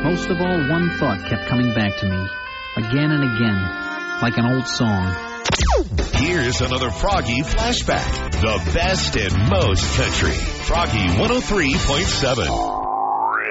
Most of all, one thought kept coming back to me, again and again, like an old song. Here's another Froggy flashback. The best and most country. Froggy 103.7.